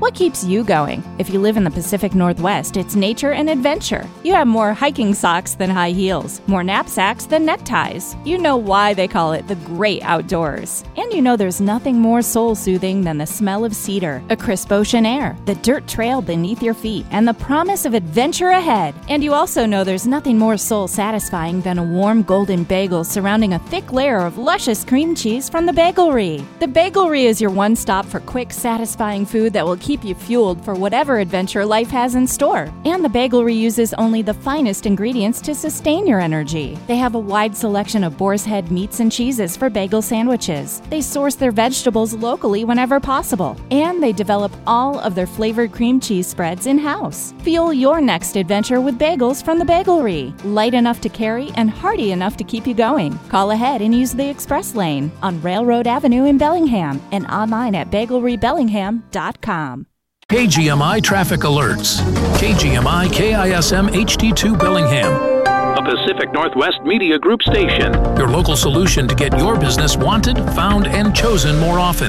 What keeps you going? If you live in the Pacific Northwest, it's nature and adventure. You have more hiking socks than high heels, more knapsacks than neckties. You know why they call it the great outdoors. And you know there's nothing more soul-soothing than the smell of cedar, a crisp ocean air, the dirt trail beneath your feet, and the promise of adventure ahead. And you also know there's nothing more soul-satisfying than a warm golden bagel surrounding a thick layer of luscious cream cheese from the Bagelry. The Bagelry is your one-stop for quick, satisfying food that will keep you fueled for whatever adventure life has in store. And the Bagelry uses only the finest ingredients to sustain your energy. They have a wide selection of boar's head meats and cheeses for bagel sandwiches. They source their vegetables locally whenever possible. And they develop all of their flavored cream cheese spreads in-house. Fuel your next adventure with bagels from the Bagelry. Light enough to carry and hearty enough to keep you going. Call ahead and use the express lane on Railroad Avenue in Bellingham and online at bagelrybellingham.com. KGMI Traffic Alerts. KGMI KISM HD2 Bellingham. A Pacific Northwest Media Group station. Your local solution to get your business wanted, found, and chosen more often.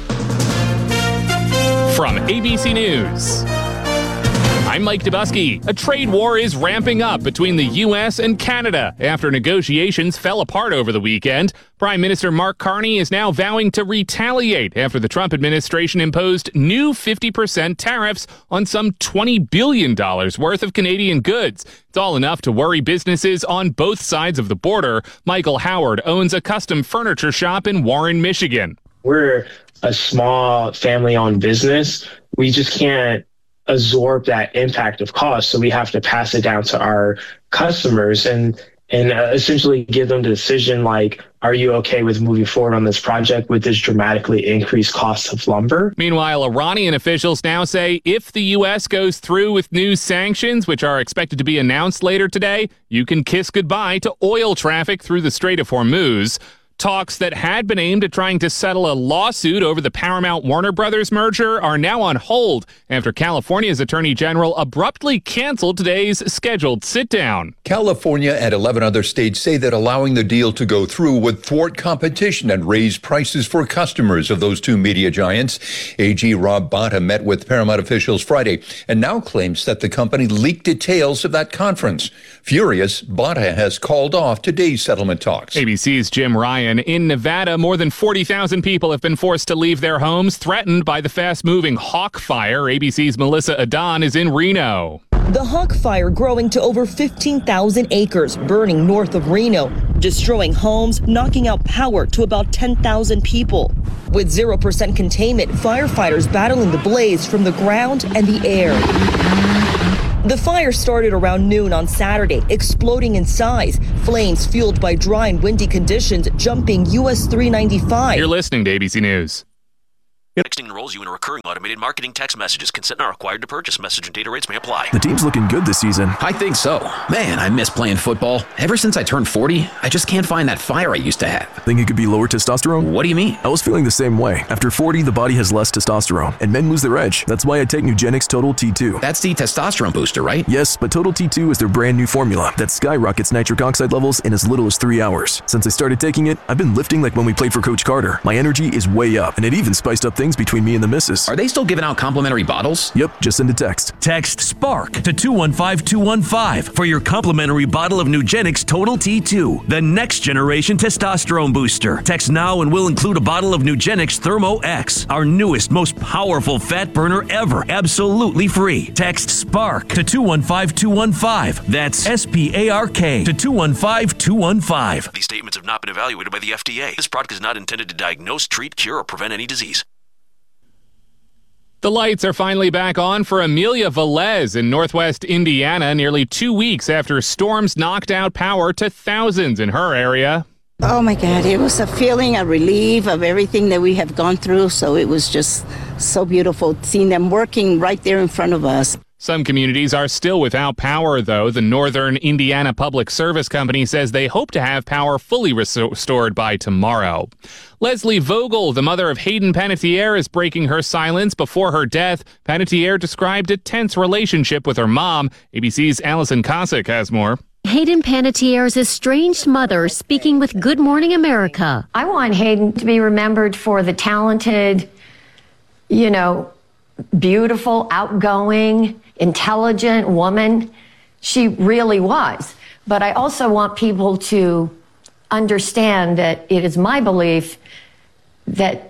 From ABC News, I'm Mike Dubusky. A trade war is ramping up between the U.S. and Canada after negotiations fell apart over the weekend. Prime Minister Mark Carney is now vowing to retaliate after the Trump administration imposed new 50% tariffs on some $20 billion worth of Canadian goods. It's all enough to worry businesses on both sides of the border. Michael Howard owns a custom furniture shop in Warren, Michigan. We're a small family-owned business. We just can't absorb that impact of cost, so we have to pass it down to our customers and essentially give them the decision like, are you okay with moving forward on this project with this dramatically increased cost of lumber? Meanwhile, Iranian officials now say if the U.S. goes through with new sanctions, which are expected to be announced later today, you can kiss goodbye to oil traffic through the Strait of Hormuz. Talks that had been aimed at trying to settle a lawsuit over the Paramount-Warner Brothers merger are now on hold after California's Attorney General abruptly canceled today's scheduled sit-down. California and 11 other states say that allowing the deal to go through would thwart competition and raise prices for customers of those two media giants. AG Rob Bonta met with Paramount officials Friday and now claims that the company leaked details of that conference. Furious, Bonta has called off today's settlement talks. ABC's Jim Ryan. In Nevada, more than 40,000 people have been forced to leave their homes, threatened by the fast-moving hawk fire. ABC's Melissa Adon is in Reno. The hawk fire growing to over 15,000 acres, burning north of Reno, destroying homes, knocking out power to about 10,000 people. With 0% containment, firefighters battling the blaze from the ground and the air. The fire started around noon on Saturday, exploding in size. Flames fueled by dry and windy conditions jumping US 395. You're listening to ABC News. Texting enrolls you in a recurring automated marketing text messages. Consent not required to purchase. Message and data rates may apply. The team's looking good this season. I think so. Man, I miss playing football. Ever since I turned 40, I just can't find that fire I used to have. Think it could be lower testosterone? What do you mean? I was feeling the same way. After 40, the body has less testosterone, and men lose their edge. That's why I take Nugenix Total T2. That's the testosterone booster, right? Yes, but Total T2 is their brand new formula that skyrockets nitric oxide levels in as little as 3 hours. Since I started taking it, I've been lifting like when we played for Coach Carter. My energy is way up, and it even spiced up things between me and the missus. Are they still giving out complimentary bottles? Yep, just send a text. Text SPARK to 215-215 for your complimentary bottle of Nugenix Total T2, the next generation testosterone booster. Text now and we'll include a bottle of Nugenix Thermo X, our newest, most powerful fat burner ever, absolutely free. Text SPARK to 215-215. That's SPARK to 215-215. These statements have not been evaluated by the FDA. This product is not intended to diagnose, treat, cure, or prevent any disease. The lights are finally back on for Amelia Velez in northwest Indiana nearly 2 weeks after storms knocked out power to thousands in her area. Oh my God, it was a feeling, a relief of everything that we have gone through. So it was just so beautiful seeing them working right there in front of us. Some communities are still without power, though. The Northern Indiana Public Service Company says they hope to have power fully restored by tomorrow. Leslie Vogel, the mother of Hayden Panettiere, is breaking her silence before her death. Panettiere described a tense relationship with her mom. ABC's Allison Cossack has more. Hayden Panettiere's estranged mother speaking with Good Morning America. I want Hayden to be remembered for the talented, beautiful, outgoing, intelligent woman. She really was. But I also want people to understand that it is my belief that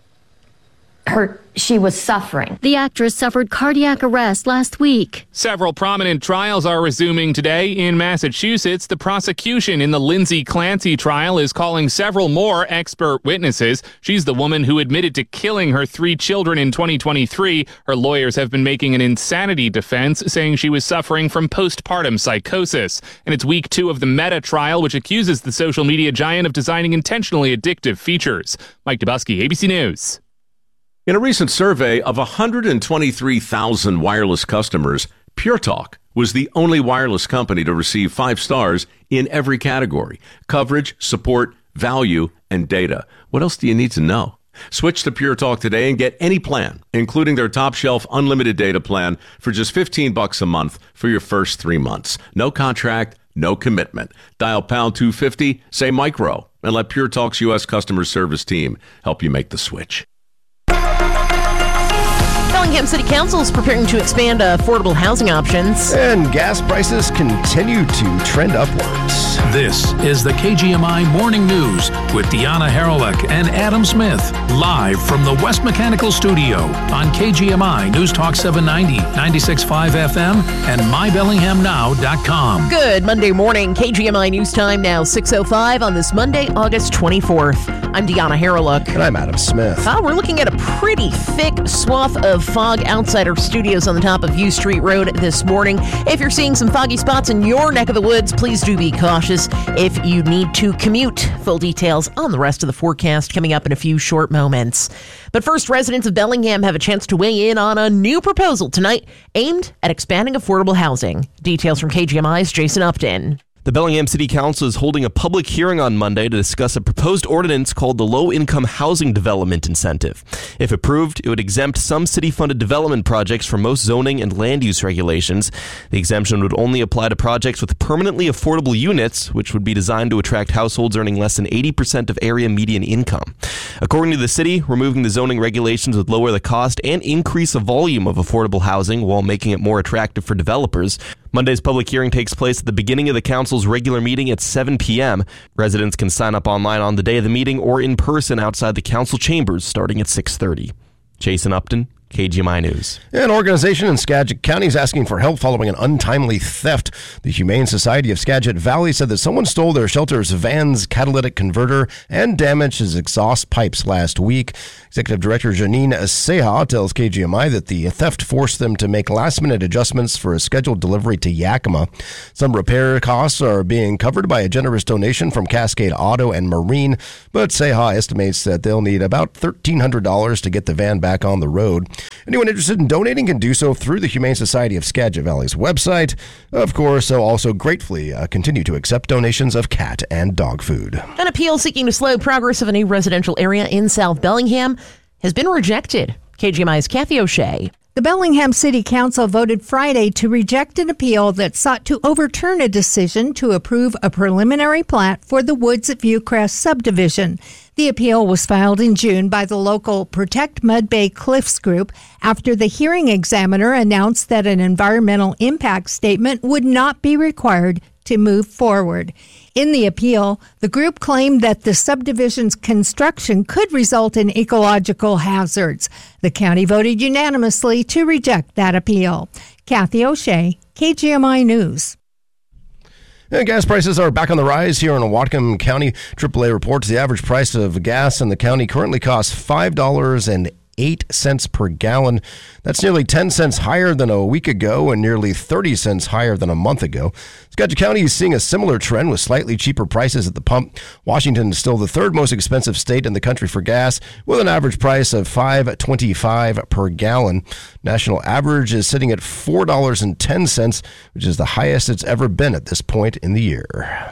she was suffering. The actress suffered cardiac arrest last week. Several prominent trials are resuming today. In Massachusetts, the prosecution in the Lindsay Clancy trial is calling several more expert witnesses. She's the woman who admitted to killing her 3 children in 2023. Her lawyers have been making an insanity defense, saying she was suffering from postpartum psychosis. And it's week 2 of the Meta trial, which accuses the social media giant of designing intentionally addictive features. Mike Dubusky, ABC News. In a recent survey of 123,000 wireless customers, Pure Talk was the only wireless company to receive 5 stars in every category: coverage, support, value, and data. What else do you need to know? Switch to Pure Talk today and get any plan, including their top shelf unlimited data plan, for just $15 a month for your first 3 months. No contract, no commitment. Dial pound 250, say micro, and let Pure Talk's U.S. customer service team help you make the switch. Bellingham City Council is preparing to expand affordable housing options. And gas prices continue to trend upwards. This is the KGMI Morning News with Deanna Haralick and Adam Smith, live from the West Mechanical Studio on KGMI News Talk 790, 96.5 FM, and mybellinghamnow.com. Good Monday morning. KGMI News Time now 6:05 on this Monday, August 24th. I'm Deanna Haralick. And I'm Adam Smith. We're looking at a pretty thick swath of fog outside our studios on the top of U Street Road this morning. If you're seeing some foggy spots in your neck of the woods, please do be cautious if you need to commute. Full details on the rest of the forecast coming up in a few short moments. But first, residents of Bellingham have a chance to weigh in on a new proposal tonight aimed at expanding affordable housing. Details from KGMI's Jason Upton. The Bellingham City Council is holding a public hearing on Monday to discuss a proposed ordinance called the Low-Income Housing Development Incentive. If approved, it would exempt some city-funded development projects from most zoning and land use regulations. The exemption would only apply to projects with permanently affordable units, which would be designed to attract households earning less than 80% of area median income. According to the city, removing the zoning regulations would lower the cost and increase the volume of affordable housing while making it more attractive for developers. Monday's public hearing takes place at the beginning of the council's regular meeting at 7 p.m. Residents can sign up online on the day of the meeting or in person outside the council chambers starting at 6:30. Jason Upton, KGMI News. An organization in Skagit County is asking for help following an untimely theft. The Humane Society of Skagit Valley said that someone stole their shelter's van's catalytic converter and damaged his exhaust pipes last week. Executive Director Janine Seha tells KGMI that the theft forced them to make last-minute adjustments for a scheduled delivery to Yakima. Some repair costs are being covered by a generous donation from Cascade Auto and Marine, but Seha estimates that they'll need about $1,300 to get the van back on the road. Anyone interested in donating can do so through the Humane Society of Skagit Valley's website. Of course, they'll also gratefully continue to accept donations of cat and dog food. An appeal seeking to slow progress of a new residential area in South Bellingham has been rejected. KGMI's Kathy O'Shea. The Bellingham City Council voted Friday to reject an appeal that sought to overturn a decision to approve a preliminary plat for the Woods at Viewcrest subdivision. The appeal was filed in June by the local Protect Mud Bay Cliffs group after the hearing examiner announced that an environmental impact statement would not be required to move forward. In the appeal, the group claimed that the subdivision's construction could result in ecological hazards. The county voted unanimously to reject that appeal. Kathy O'Shea, KGMI News. And gas prices are back on the rise here in Whatcom County. AAA reports the average price of gas in the county currently costs $5.08 per gallon. That's nearly 10 cents higher than a week ago and nearly 30 cents higher than a month ago. Skagit County is seeing a similar trend with slightly cheaper prices at the pump. Washington is still the third most expensive state in the country for gas, with an average price of $5.25 per gallon. National average is sitting at $4.10, which is the highest it's ever been at this point in the year.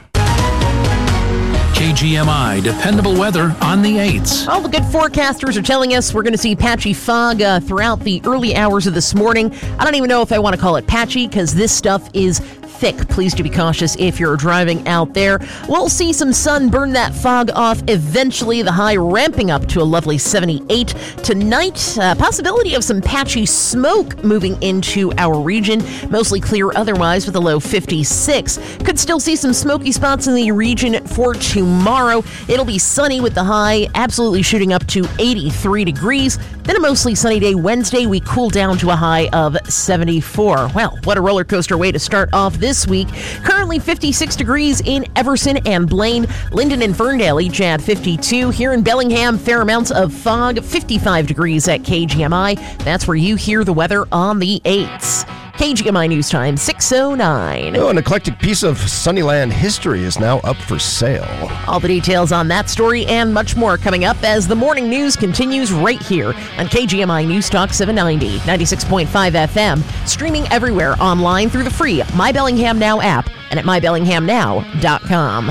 KGMI dependable weather on the 8s. All the good forecasters are telling us we're going to see patchy fog throughout the early hours of this morning. I don't even know if I want to call it patchy because this stuff is thick. Please do be cautious if you're driving out there. We'll see some sun burn that fog off eventually, the high ramping up to a lovely 78 tonight. Possibility of some patchy smoke moving into our region. Mostly clear otherwise with a low 56. Could still see some smoky spots in the region for tomorrow. It'll be sunny with the high absolutely shooting up to 83 degrees. Then a mostly sunny day Wednesday. We cool down to a high of 74. Well, what a roller coaster way to start off this week. Currently 56 degrees in Everson and Blaine. Linden and Ferndale each at 52. Here in Bellingham, fair amounts of fog. 55 degrees at KGMI. That's where you hear the weather on the 8s. KGMI News Time, 6:09. Oh, an eclectic piece of Sunnyland history is now up for sale. All the details on that story and much more coming up as the morning news continues right here on KGMI News Talk 790, 96.5 FM, streaming everywhere online through the free My Bellingham Now app and at mybellinghamnow.com.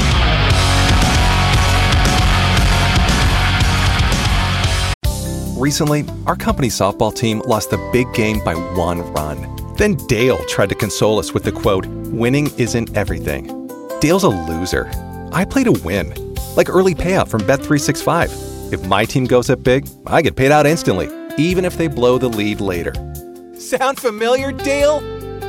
Recently, our company softball team lost the big game by 1 run. Then Dale tried to console us with the quote, "Winning isn't everything." Dale's a loser. I play to win, like early payout from Bet365. If my team goes up big, I get paid out instantly, even if they blow the lead later. Sound familiar, Dale?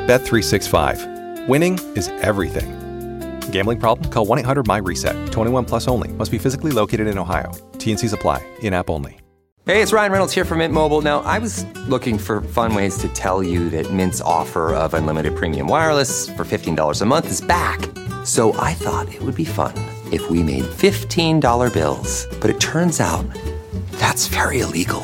Bet365. Winning is everything. Gambling problem? Call 1-800-MY-RESET. 21 plus only. Must be physically located in Ohio. T&Cs apply. In-app only. Hey, it's Ryan Reynolds here from Mint Mobile. Now, I was looking for fun ways to tell you that Mint's offer of unlimited premium wireless for $15 a month is back. So I thought it would be fun if we made $15 bills. But it turns out that's very illegal.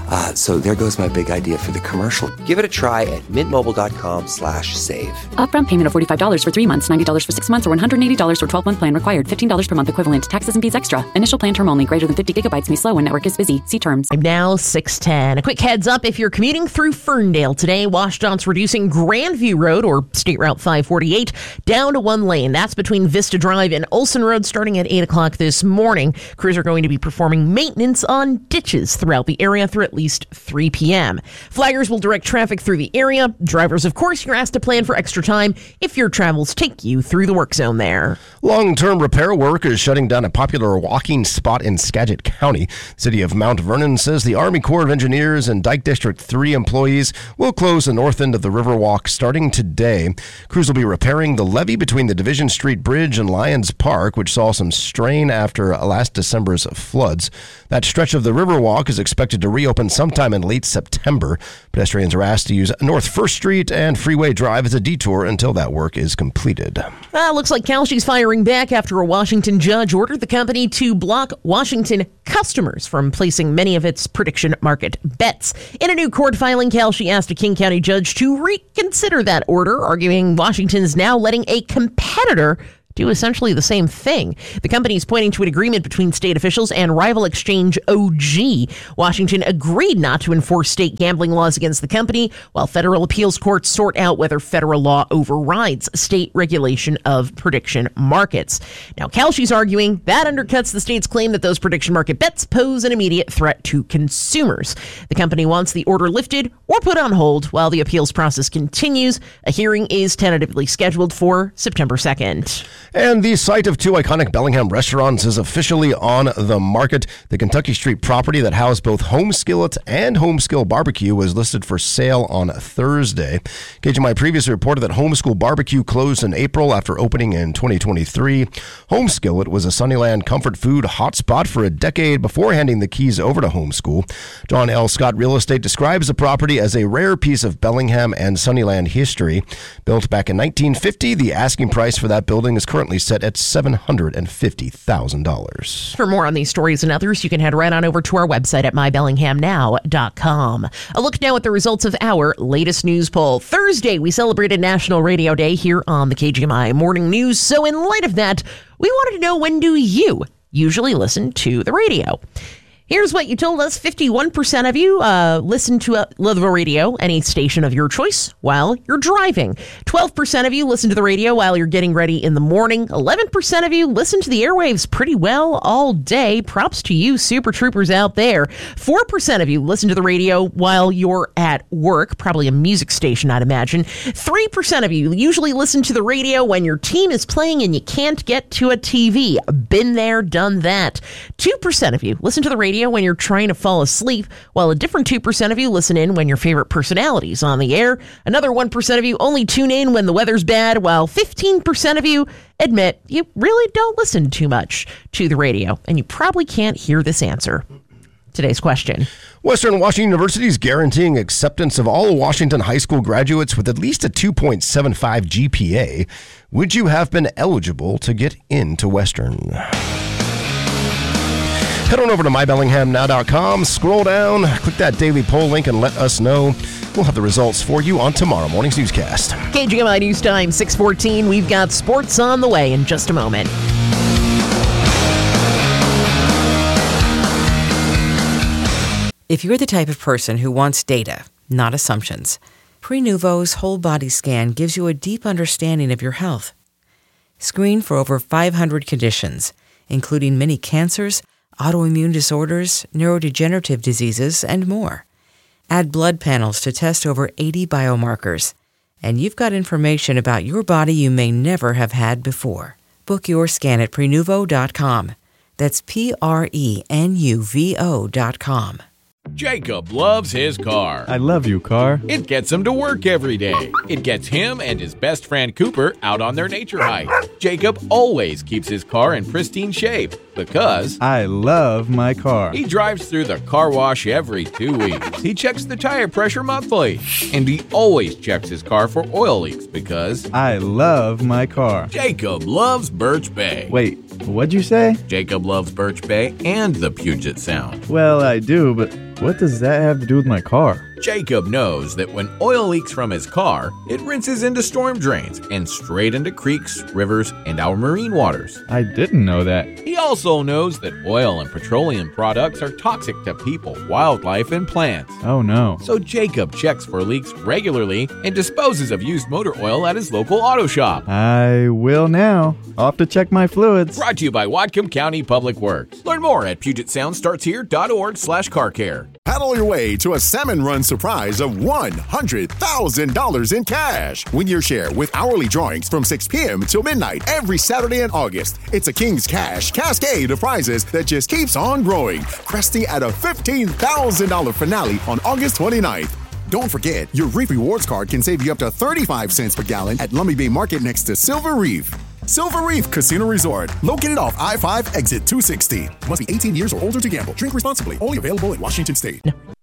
So there goes my big idea for the commercial. Give it a try at mintmobile.com/save. Upfront payment of $45 for 3 months, $90 for 6 months, or $180 for 12-month plan required. $15 per month equivalent. Taxes and fees extra. Initial plan term only. Greater than 50 gigabytes may slow when network is busy. See terms. I'm now 6:10. A quick heads up if you're commuting through Ferndale today. WashDOT's reducing Grandview Road, or State Route 548, down to 1 lane. That's between Vista Drive and Olson Road starting at 8 o'clock this morning. Crews are going to be performing maintenance on ditches throughout the area through at least 3 p.m. Flaggers will direct traffic through the area. Drivers, of course, you're asked to plan for extra time if your travels take you through the work zone there. Long-term repair work is shutting down a popular walking spot in Skagit County. The city of Mount Vernon says the Army Corps of Engineers and Dike District 3 employees will close the north end of the Riverwalk starting today. Crews will be repairing the levee between the Division Street Bridge and Lions Park, which saw some strain after last December's floods. That stretch of the Riverwalk is expected to reopen sometime in late September. Pedestrians are asked to use North 1st Street and Freeway Drive as a detour until that work is completed. Looks like Kalshi's firing back after a Washington judge ordered the company to block Washington customers from placing many of its prediction market bets. In a new court filing, Kalshi asked a King County judge to reconsider that order, arguing Washington is now letting a competitor do essentially the same thing. The company is pointing to an agreement between state officials and rival exchange OG. Washington agreed not to enforce state gambling laws against the company, while federal appeals courts sort out whether federal law overrides state regulation of prediction markets. Now, Kalshi's arguing that undercuts the state's claim that those prediction market bets pose an immediate threat to consumers. The company wants the order lifted or put on hold while the appeals process continues. A hearing is tentatively scheduled for September 2nd. And the site of 2 iconic Bellingham restaurants is officially on the market. The Kentucky Street property that housed both Home Skillet and Home Skill Barbecue was listed for sale on Thursday. KGMI previously reported that Home School Barbecue closed in April after opening in 2023. Home Skillet was a Sunnyland comfort food hotspot for a decade before handing the keys over to Home School. John L. Scott Real Estate describes the property as a rare piece of Bellingham and Sunnyland history. Built back in 1950, the asking price for that building is currently set at $750,000. For more on these stories and others, you can head right on over to our website at mybellinghamnow.com. A look now at the results of our latest news poll. Thursday, we celebrated National Radio Day here on the KGMI Morning News. So in light of that, we wanted to know, when do you usually listen to the radio? Here's what you told us. 51% of you listen to the radio, any station of your choice, while you're driving. 12% of you listen to the radio while you're getting ready in the morning. 11% of you listen to the airwaves pretty well all day. Props to you, super troopers out there. 4% of you listen to the radio while you're at work, probably a music station, I'd imagine. 3% of you usually listen to the radio when your team is playing and you can't get to a TV. Been there, done that. 2% of you listen to the radio when you're trying to fall asleep, while a different 2% of you listen in when your favorite personality is on the air. Another 1% of you only tune in when the weather's bad, while 15% of you admit you really don't listen too much to the radio, and you probably can't hear this answer. Today's question. Western Washington University is guaranteeing acceptance of all Washington high school graduates with at least a 2.75 GPA. Would you have been eligible to get into Western? Head on over to mybellinghamnow.com, scroll down, click that daily poll link, and let us know. We'll have the results for you on tomorrow morning's newscast. KGMI News Time, 6:14. We've got sports on the way in just a moment. If you're the type of person who wants data, not assumptions, Prenuvo's whole body scan gives you a deep understanding of your health. Screen for over 500 conditions, including many cancers, autoimmune disorders, neurodegenerative diseases, and more. Add blood panels to test over 80 biomarkers, and you've got information about your body you may never have had before. Book your scan at Prenuvo.com. That's Prenuvo.com. Jacob loves his car. I love you, car. It gets him to work every day. It gets him and his best friend Cooper out on their nature hike. Jacob always keeps his car in pristine shape because I love my car. He drives through the car wash every 2 weeks. He checks the tire pressure monthly. And he always checks his car for oil leaks because I love my car. Jacob loves Birch Bay. Wait, what'd you say? Jacob loves Birch Bay and the Puget Sound. Well, I do, but what does that have to do with my car? Jacob knows that when oil leaks from his car, it rinses into storm drains and straight into creeks, rivers, and our marine waters. I didn't know that. He also knows that oil and petroleum products are toxic to people, wildlife, and plants. Oh no. So Jacob checks for leaks regularly and disposes of used motor oil at his local auto shop. I will now. I'll have to check my fluids. Brought to you by Whatcom County Public Works. Learn more at PugetSoundStartsHere.org/car-care. Paddle your way to a salmon run surprise of $100,000 in cash. Win your share with hourly drawings from 6 p.m. till midnight every Saturday in August. It's a King's Cash cascade of prizes that just keeps on growing, cresting at a $15,000 finale on August 29th. Don't forget, your Reef Rewards card can save you up to 35 cents per gallon at Lummi Bay Market next to Silver Reef. Silver Reef Casino Resort, located off I-5 exit 260. Must be 18 years or older to gamble. Drink responsibly. Only available in Washington State.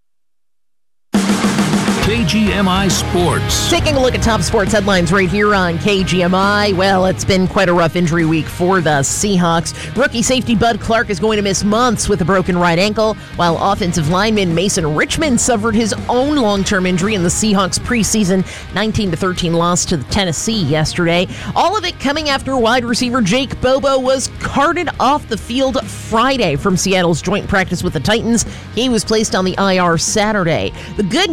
KGMI Sports. Taking a look at top sports headlines right here on KGMI. Well, it's been quite a rough injury week for the Seahawks. Rookie safety Bud Clark is going to miss months with a broken right ankle, while offensive lineman Mason Richmond suffered his own long-term injury in the Seahawks preseason 19-13 loss to Tennessee yesterday. All of it coming after wide receiver Jake Bobo was carted off the field Friday from Seattle's joint practice with the Titans. He was placed on the IR Saturday. The good